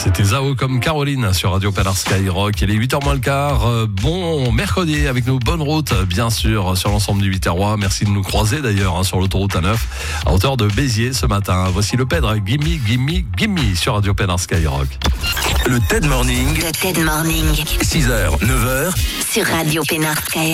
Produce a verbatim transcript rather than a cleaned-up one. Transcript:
C'était Zao comme Caroline sur Radio Pénard Skyrock. Il est huit heures moins le quart. Euh, bon mercredi avec nous. Bonne route, bien sûr, sur l'ensemble du Viterrois. Merci de nous croiser d'ailleurs hein, sur l'autoroute A neuf à hauteur de Béziers ce matin. Voici le Pèdre. Gimme, gimme, gimme sur Radio Pénard Skyrock. Le TED Morning. Le TED Morning. six heures, neuf heures. Sur Radio Pénard Skyrock.